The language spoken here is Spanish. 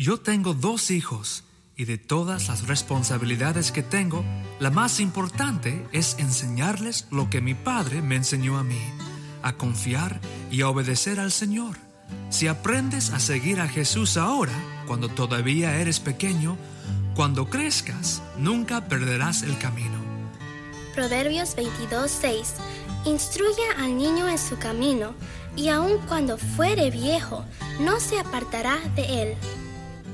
Yo tengo 2 hijos y de todas las responsabilidades que tengo, la más importante es enseñarles lo que mi padre me enseñó a mí, a confiar y a obedecer al Señor. Si aprendes a seguir a Jesús ahora, cuando todavía eres pequeño, cuando crezcas, nunca perderás el camino. Proverbios 22:6. Instruya al niño en su camino, y aun cuando fuere viejo, no se apartará de él.